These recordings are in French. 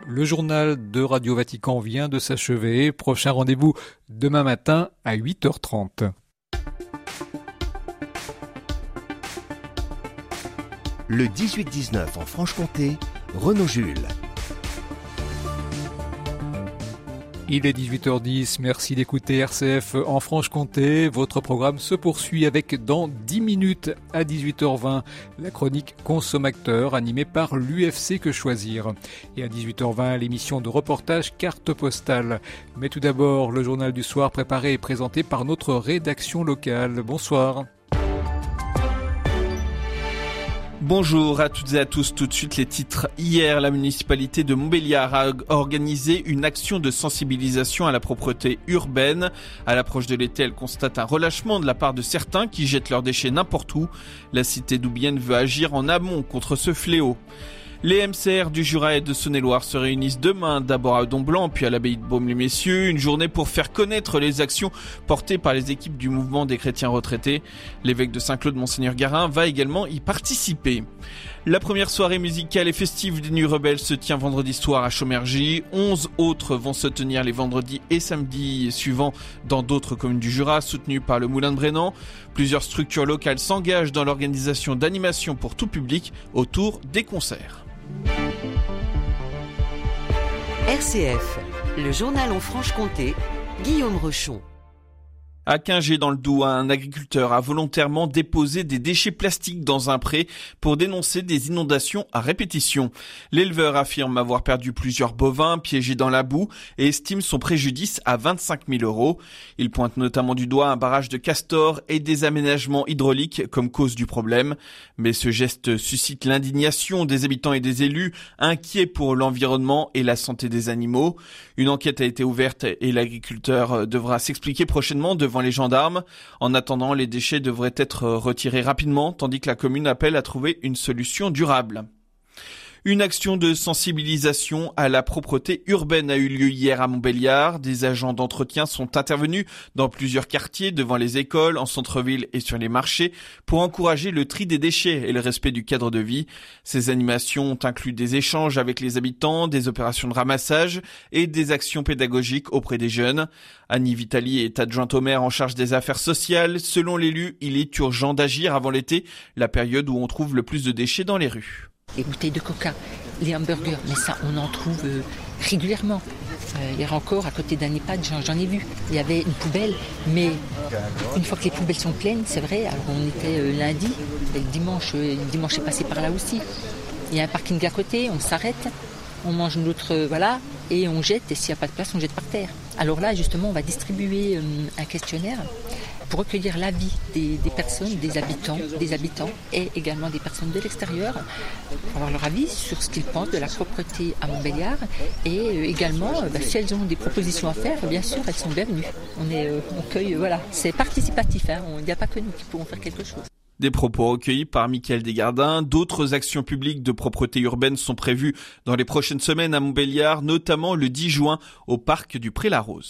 Le journal de Radio Vatican vient de s'achever. Prochain rendez-vous demain matin à 8h30. Le 18-19 en Franche-Comté, Renaud Jules. Il est 18h10, merci d'écouter RCF en Franche-Comté. Votre programme se poursuit avec dans 10 minutes à 18h20 la chronique Consommateur animée par l'UFC Que Choisir. Et à 18h20 l'émission de reportage Carte Postale. Mais tout d'abord le journal du soir préparé et présenté par notre rédaction locale. Bonsoir. Bonjour à toutes et à tous, tout de suite les titres. Hier, la municipalité de Montbéliard a organisé une action de sensibilisation à la propreté urbaine. À l'approche de l'été, elle constate un relâchement de la part de certains qui jettent leurs déchets n'importe où. La cité doubienne veut agir en amont contre ce fléau. Les MCR du Jura et de Saône-et-Loire se réunissent demain, d'abord à Domblanc, puis à l'abbaye de Baume-les-Messieurs. Une journée pour faire connaître les actions portées par les équipes du mouvement des chrétiens retraités. L'évêque de Saint-Claude, Monseigneur Garin, va également y participer. La première soirée musicale et festive des Nuits Rebelles se tient vendredi soir à Chaumergy. 11 autres vont se tenir les vendredis et samedis suivants dans d'autres communes du Jura, soutenues par le Moulin de Brennan. Plusieurs structures locales s'engagent dans l'organisation d'animations pour tout public autour des concerts. RCF, le journal en Franche-Comté, Guillaume Rochon. À Quingey dans le Doubs, un agriculteur a volontairement déposé des déchets plastiques dans un pré pour dénoncer des inondations à répétition. L'éleveur affirme avoir perdu plusieurs bovins piégés dans la boue et estime son préjudice à 25 000 €. Il pointe notamment du doigt un barrage de castors et des aménagements hydrauliques comme cause du problème. Mais ce geste suscite l'indignation des habitants et des élus, inquiets pour l'environnement et la santé des animaux. Une enquête a été ouverte et l'agriculteur devra s'expliquer prochainement devant les gendarmes. En attendant, les déchets devraient être retirés rapidement, tandis que la commune appelle à trouver une solution durable. Une action de sensibilisation à la propreté urbaine a eu lieu hier à Montbéliard. Des agents d'entretien sont intervenus dans plusieurs quartiers, devant les écoles, en centre-ville et sur les marchés, pour encourager le tri des déchets et le respect du cadre de vie. Ces animations ont inclus des échanges avec les habitants, des opérations de ramassage et des actions pédagogiques auprès des jeunes. Annie Vitali est adjointe au maire en charge des affaires sociales. Selon l'élu, il est urgent d'agir avant l'été, la période où on trouve le plus de déchets dans les rues. Les bouteilles de coca, les hamburgers, mais ça on en trouve régulièrement. Hier encore, à côté d'un EHPAD, j'en ai vu. Il y avait une poubelle, mais une fois que les poubelles sont pleines, c'est vrai, alors on était lundi, et le dimanche est passé par là aussi. Il y a un parking à côté, on s'arrête, on mange notre, et on jette, et s'il n'y a pas de place, on jette par terre. Alors là, justement, on va distribuer un questionnaire pour recueillir l'avis des personnes, des habitants et également des personnes de l'extérieur, pour avoir leur avis sur ce qu'ils pensent de la propreté à Montbéliard et également, si elles ont des propositions à faire, bien sûr, elles sont bienvenues. On cueille, c'est participatif, il n'y a pas que nous qui pouvons faire quelque chose. Des propos recueillis par Mickaël Desgardins. D'autres actions publiques de propreté urbaine sont prévues dans les prochaines semaines à Montbéliard, notamment le 10 juin au parc du Pré-la-Rose.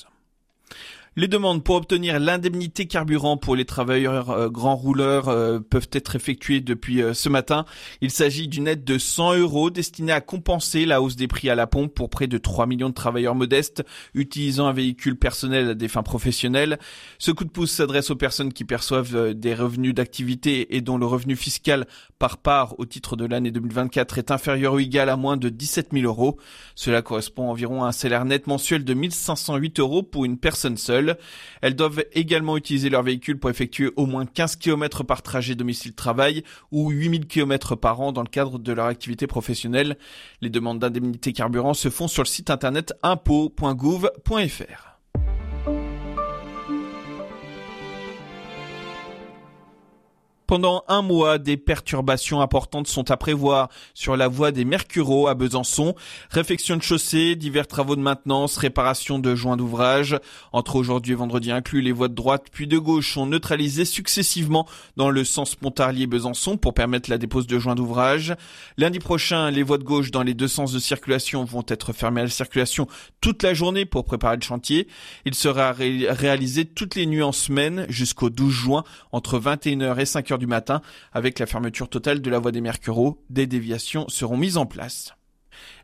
Les demandes pour obtenir l'indemnité carburant pour les travailleurs grands rouleurs peuvent être effectuées depuis ce matin. Il s'agit d'une aide de 100 € destinée à compenser la hausse des prix à la pompe pour près de 3 millions de travailleurs modestes utilisant un véhicule personnel à des fins professionnelles. Ce coup de pouce s'adresse aux personnes qui perçoivent des revenus d'activité et dont le revenu fiscal par part au titre de l'année 2024 est inférieur ou égal à moins de 17 000 €. Cela correspond environ à un salaire net mensuel de 1 508 € pour une personne seule. Elles doivent également utiliser leur véhicule pour effectuer au moins 15 km par trajet domicile-travail ou 8000 km par an dans le cadre de leur activité professionnelle. Les demandes d'indemnité carburant se font sur le site internet impôts.gouv.fr. Pendant un mois, des perturbations importantes sont à prévoir sur la voie des Mercureaux à Besançon. Réfection de chaussée, divers travaux de maintenance, réparation de joints d'ouvrage. Entre aujourd'hui et vendredi inclus, les voies de droite puis de gauche sont neutralisées successivement dans le sens Pontarlier-Besançon pour permettre la dépose de joints d'ouvrage. Lundi prochain, les voies de gauche dans les deux sens de circulation vont être fermées à la circulation toute la journée pour préparer le chantier. Il sera réalisé toutes les nuits en semaine jusqu'au 12 juin entre 21h et 5h du matin. Avec la fermeture totale de la voie des Mercureaux, des déviations seront mises en place.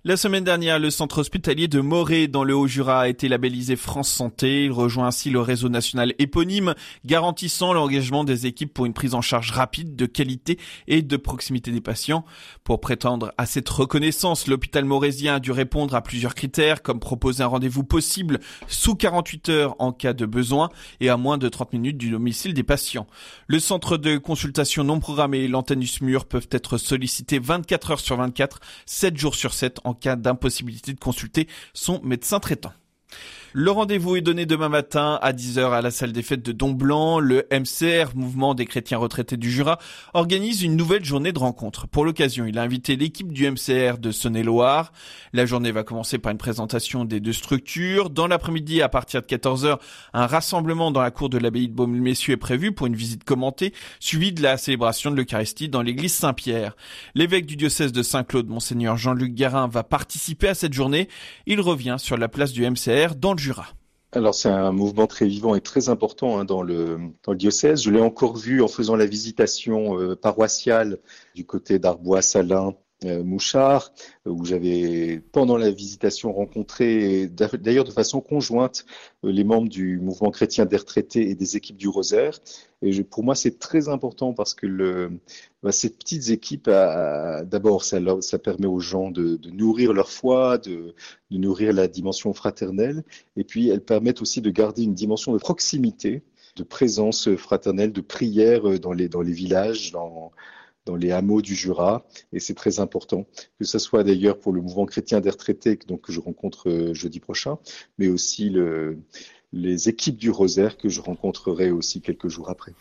La semaine dernière, le centre hospitalier de Morée dans le Haut-Jura a été labellisé France Santé. Il rejoint ainsi le réseau national éponyme, garantissant l'engagement des équipes pour une prise en charge rapide, de qualité et de proximité des patients. Pour prétendre à cette reconnaissance, l'hôpital moraisien a dû répondre à plusieurs critères, comme proposer un rendez-vous possible sous 48 heures en cas de besoin et à moins de 30 minutes du domicile des patients. Le centre de consultation non programmée et l'antenne du SMUR peuvent être sollicités 24 heures sur 24, 7 jours sur 7 en cas d'impossibilité de consulter son médecin traitant. Le rendez-vous est donné demain matin à 10h à la salle des fêtes de Domblanc. Le MCR, Mouvement des chrétiens retraités du Jura, organise une nouvelle journée de rencontre. Pour l'occasion, il a invité l'équipe du MCR de Saône-et-Loire. La journée va commencer par une présentation des deux structures. Dans l'après-midi, à partir de 14h, un rassemblement dans la cour de l'abbaye de Baume-le-Messieurs est prévu pour une visite commentée, suivie de la célébration de l'Eucharistie dans l'église Saint-Pierre. L'évêque du diocèse de Saint-Claude, Monseigneur Jean-Luc Guérin, va participer à cette journée. Il revient sur la place du MCR dans le Jura. Alors c'est un mouvement très vivant et très important dans le diocèse. Je l'ai encore vu en faisant la visitation paroissiale du côté d'Arbois-Salins, Mouchard, où j'avais pendant la visitation rencontré, d'ailleurs de façon conjointe, les membres du mouvement chrétien des retraités et des équipes du Rosaire. Et pour moi c'est très important parce que ces petites équipes, d'abord ça permet aux gens de nourrir leur foi, de nourrir la dimension fraternelle, et puis elles permettent aussi de garder une dimension de proximité, de présence fraternelle, de prière dans les villages, dans les hameaux du Jura, et c'est très important, que ce soit d'ailleurs pour le mouvement chrétien des retraités que je rencontre jeudi prochain, mais aussi les équipes du Rosaire que je rencontrerai aussi quelques jours après.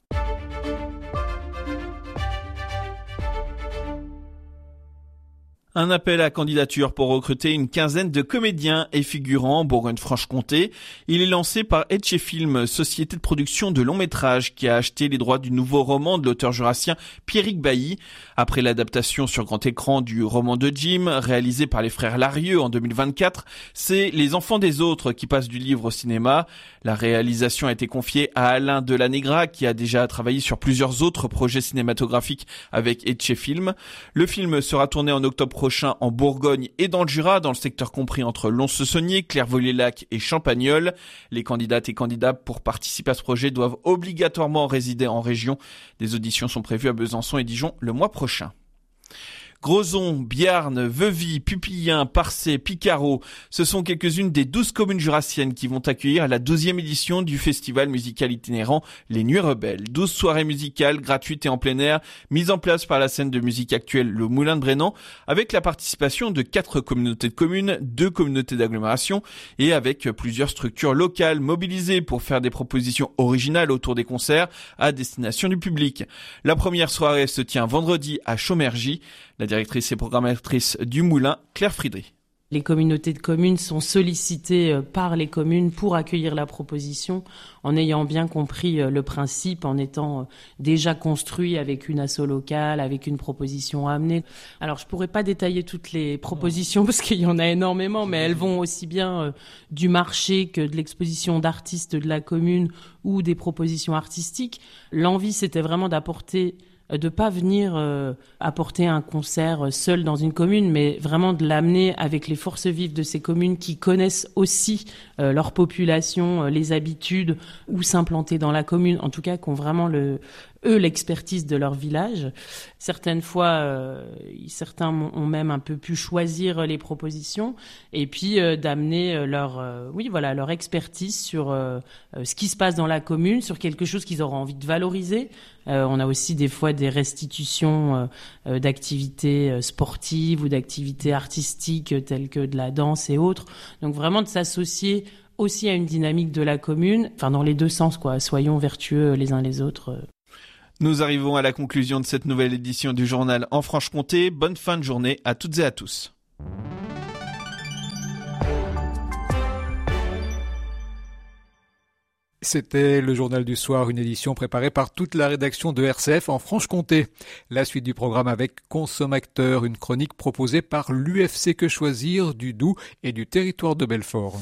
Un appel à candidature pour recruter une quinzaine de comédiens et figurants en Bourgogne-Franche-Comté. Il est lancé par Etche Film, société de production de long métrage qui a acheté les droits du nouveau roman de l'auteur jurassien Pierrick Bailly. Après l'adaptation sur grand écran du roman de Jim, réalisé par les frères Larieux en 2024, c'est Les Enfants des Autres qui passent du livre au cinéma. La réalisation a été confiée à Alain Delanegra qui a déjà travaillé sur plusieurs autres projets cinématographiques avec Etche Film. Le film sera tourné en octobre prochain en Bourgogne et dans le Jura, dans le secteur compris entre Lons-le-Saunier, Clairvaux-les-Lacs et Champagnole. Les candidates et candidats pour participer à ce projet doivent obligatoirement résider en région. Des auditions sont prévues à Besançon et Dijon le mois prochain. Grozon, Biarn, Veuvy, Pupillin, Parcé, Picarot, ce sont quelques-unes des 12 communes jurassiennes qui vont accueillir la 12e édition du festival musical itinérant Les Nuits Rebelles. 12 soirées musicales gratuites et en plein air, mises en place par la scène de musique actuelle Le Moulin de Brennan, avec la participation de 4 communautés de communes, 2 communautés d'agglomération et avec plusieurs structures locales mobilisées pour faire des propositions originales autour des concerts à destination du public. La première soirée se tient vendredi à Chaumergy. La directrice et programmatrice du Moulin, Claire Friedrich. Les communautés de communes sont sollicitées par les communes pour accueillir la proposition en ayant bien compris le principe, en étant déjà construit avec une asso locale, avec une proposition à amener. Alors je pourrais pas détailler toutes les propositions parce qu'il y en a énormément, mais elles vont aussi bien du marché que de l'exposition d'artistes de la commune ou des propositions artistiques. L'envie, c'était vraiment de pas venir apporter un concert seul dans une commune, mais vraiment de l'amener avec les forces vives de ces communes qui connaissent aussi leur population, les habitudes, où s'implanter dans la commune, en tout cas qui ont vraiment l'expertise de leur village. Certaines fois, certains ont même un peu pu choisir les propositions et puis d'amener leur expertise sur ce qui se passe dans la commune, sur quelque chose qu'ils auront envie de valoriser. On a aussi des fois des restitutions d'activités sportives ou d'activités artistiques telles que de la danse et autres. Donc vraiment de s'associer aussi à une dynamique de la commune, enfin dans les deux sens quoi. Soyons vertueux les uns les autres. Nous arrivons à la conclusion de cette nouvelle édition du journal en Franche-Comté. Bonne fin de journée à toutes et à tous. C'était le journal du soir, une édition préparée par toute la rédaction de RCF en Franche-Comté. La suite du programme avec Consomacteur, une chronique proposée par l'UFC Que Choisir du Doubs et du territoire de Belfort.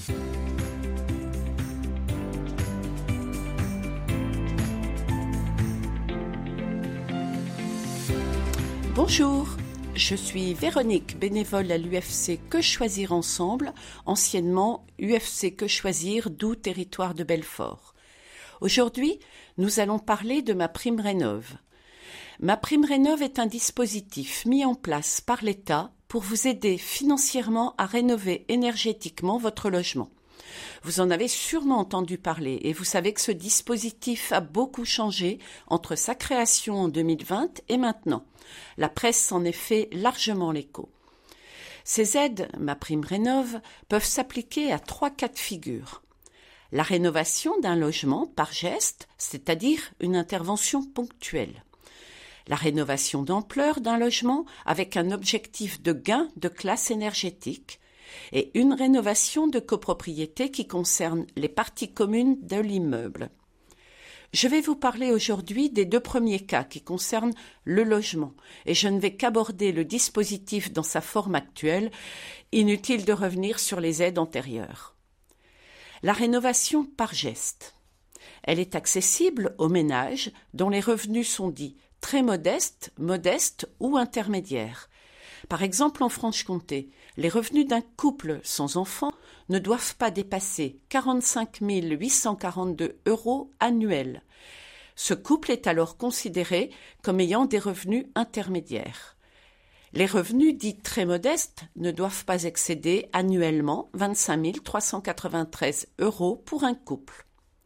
Bonjour, Je suis Véronique, bénévole à l'UFC Que Choisir Ensemble, anciennement UFC Que Choisir, Doubs, territoire de Belfort. Aujourd'hui, nous allons parler de MaPrimeRénov'. MaPrimeRénov' est un dispositif mis en place par l'État pour vous aider financièrement à rénover énergétiquement votre logement. Vous en avez sûrement entendu parler et vous savez que ce dispositif a beaucoup changé entre sa création en 2020 et maintenant. La presse s'en est fait largement l'écho. Ces aides MaPrimeRénov' peuvent s'appliquer à 3 cas de figure. La rénovation d'un logement par geste, c'est-à-dire une intervention ponctuelle. La rénovation d'ampleur d'un logement avec un objectif de gain de classe énergétique. Et une rénovation de copropriété qui concerne les parties communes de l'immeuble. Je vais vous parler aujourd'hui des 2 premiers cas qui concernent le logement et je ne vais qu'aborder le dispositif dans sa forme actuelle, inutile de revenir sur les aides antérieures. La rénovation par geste. Elle est accessible aux ménages dont les revenus sont dits très modestes, modestes ou intermédiaires. Par exemple, en Franche-Comté, les revenus d'un couple sans enfant ne doivent pas dépasser 45 842 € annuels. Ce couple est alors considéré comme ayant des revenus intermédiaires. Les revenus dits très modestes ne doivent pas excéder annuellement 25 393 € pour un couple.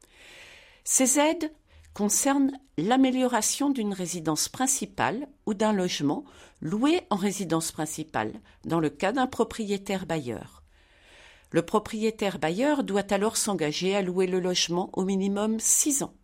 Ces aides concernent l'amélioration d'une résidence principale ou d'un logement loué en résidence principale, dans le cas d'un propriétaire bailleur. Le propriétaire bailleur doit alors s'engager à louer le logement au minimum 6 ans.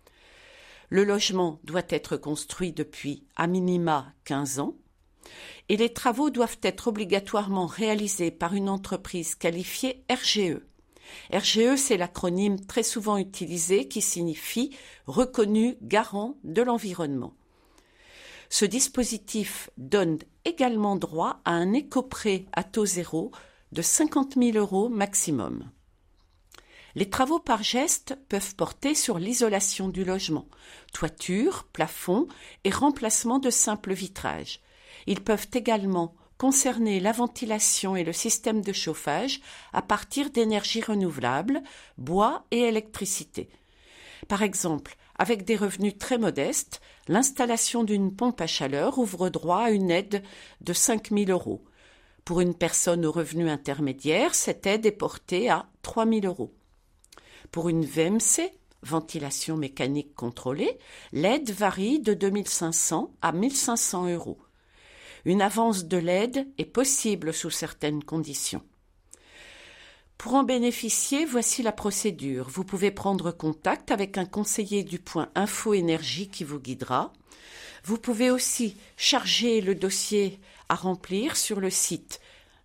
Le logement doit être construit depuis à minima 15 ans et les travaux doivent être obligatoirement réalisés par une entreprise qualifiée RGE. RGE, c'est l'acronyme très souvent utilisé qui signifie « reconnu garant de l'environnement ». Ce dispositif donne également droit à un éco-prêt à taux zéro de 50 000 € maximum. Les travaux par geste peuvent porter sur l'isolation du logement, toiture, plafond et remplacement de simples vitrages. Ils peuvent également concerner la ventilation et le système de chauffage à partir d'énergies renouvelables, bois et électricité. Par exemple, avec des revenus très modestes, l'installation d'une pompe à chaleur ouvre droit à une aide de 5 000 €. Pour une personne aux revenus intermédiaires, cette aide est portée à 3 000 €. Pour une VMC, ventilation mécanique contrôlée, l'aide varie de 2 500 à 1 500 €. Une avance de l'aide est possible sous certaines conditions. Pour en bénéficier, voici la procédure. Vous pouvez prendre contact avec un conseiller du point Info Énergie qui vous guidera. Vous pouvez aussi charger le dossier à remplir sur le site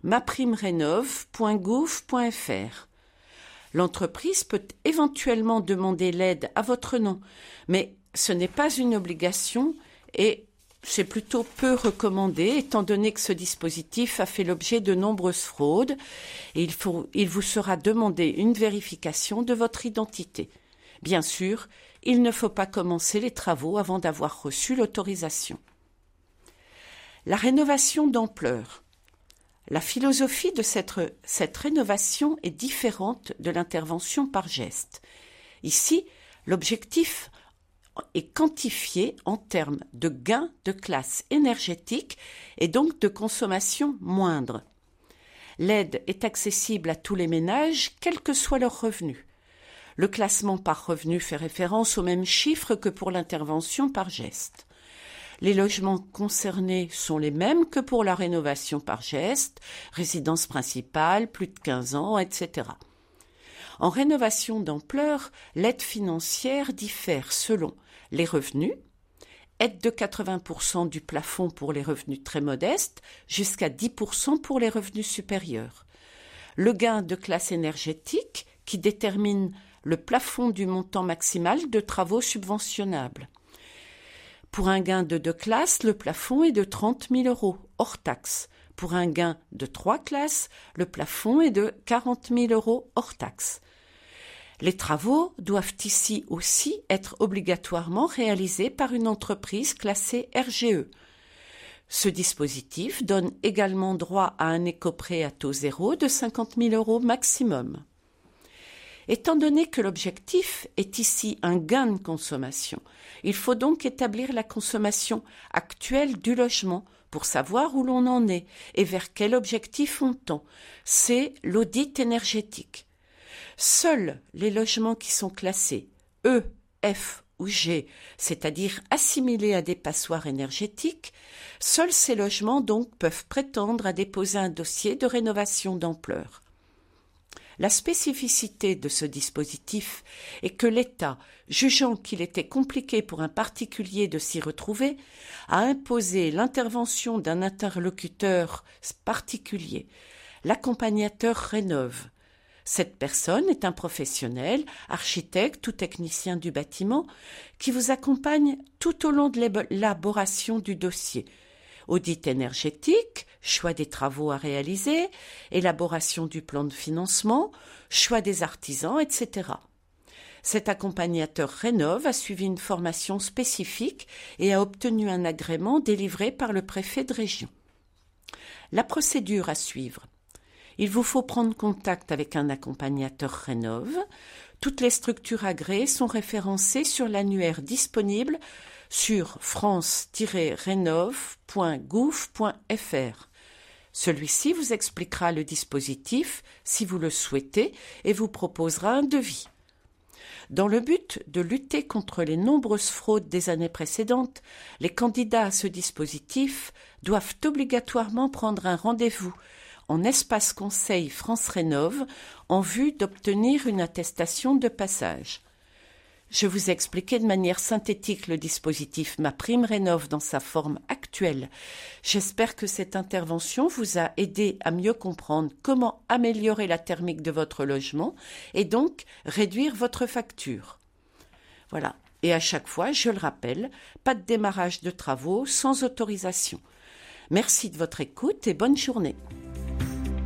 maprimerenov.gouv.fr. L'entreprise peut éventuellement demander l'aide à votre nom, mais ce n'est pas une obligation et c'est plutôt peu recommandé étant donné que ce dispositif a fait l'objet de nombreuses fraudes et il vous sera demandé une vérification de votre identité. Bien sûr, il ne faut pas commencer les travaux avant d'avoir reçu l'autorisation. La rénovation d'ampleur. La philosophie de cette rénovation est différente de l'intervention par geste. Ici, l'objectif est quantifié en termes de gain de classe énergétique et donc de consommation moindre. L'aide est accessible à tous les ménages, quels que soient leurs revenus. Le classement par revenu fait référence aux mêmes chiffres que pour l'intervention par geste. Les logements concernés sont les mêmes que pour la rénovation par geste, résidence principale, plus de 15 ans, etc. En rénovation d'ampleur, l'aide financière diffère selon les revenus, aide de 80% du plafond pour les revenus très modestes, jusqu'à 10% pour les revenus supérieurs. Le gain de classe énergétique qui détermine le plafond du montant maximal de travaux subventionnables. Pour un gain de 2 classes, le plafond est de 30 000 € hors taxe. Pour un gain de 3 classes, le plafond est de 40 000 € hors taxe. Les travaux doivent ici aussi être obligatoirement réalisés par une entreprise classée RGE. Ce dispositif donne également droit à un éco-prêt à taux zéro de 50 000 € maximum. Étant donné que l'objectif est ici un gain de consommation, il faut donc établir la consommation actuelle du logement pour savoir où l'on en est et vers quel objectif on tend. C'est l'audit énergétique. Seuls les logements qui sont classés E, F ou G, c'est-à-dire assimilés à des passoires énergétiques, seuls ces logements donc peuvent prétendre à déposer un dossier de rénovation d'ampleur. La spécificité de ce dispositif est que l'État, jugeant qu'il était compliqué pour un particulier de s'y retrouver, a imposé l'intervention d'un interlocuteur particulier, l'accompagnateur Rénov'. Cette personne est un professionnel, architecte ou technicien du bâtiment, qui vous accompagne tout au long de l'élaboration du dossier. Audit énergétique, choix des travaux à réaliser, élaboration du plan de financement, choix des artisans, etc. Cet accompagnateur Rénov' a suivi une formation spécifique et a obtenu un agrément délivré par le préfet de région. La procédure à suivre. Il vous faut prendre contact avec un accompagnateur Rénov'. Toutes les structures agréées sont référencées sur l'annuaire disponible sur france-renov.gouv.fr. Celui-ci vous expliquera le dispositif si vous le souhaitez et vous proposera un devis. Dans le but de lutter contre les nombreuses fraudes des années précédentes, les candidats à ce dispositif doivent obligatoirement prendre un rendez-vous en espace conseil France Rénov' en vue d'obtenir une attestation de passage. Je vous ai expliqué de manière synthétique le dispositif MaPrimeRénov' dans sa forme actuelle. J'espère que cette intervention vous a aidé à mieux comprendre comment améliorer la thermique de votre logement et donc réduire votre facture. Voilà. Et à chaque fois, je le rappelle, pas de démarrage de travaux sans autorisation. Merci de votre écoute et bonne journée.